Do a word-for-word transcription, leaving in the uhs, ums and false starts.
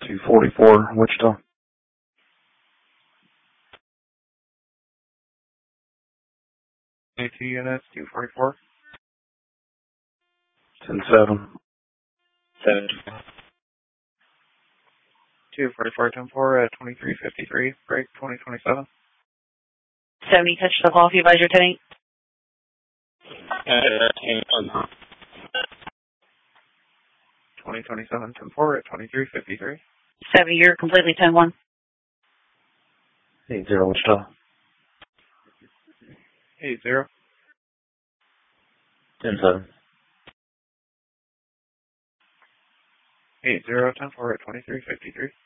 two forty-four, Wichita. A two units, two forty-four. ten seven. seven. two forty-four, ten four at twenty-three fifty-three, break twenty twenty-seven. seventy, touch the call, advise your tank. twenty twenty-seven, ten four at twenty-three fifty-three. seventy, you're completely ten one. eight zero, Wichita. eight zero. ten seven. eight zero, ten four at twenty-three fifty-three.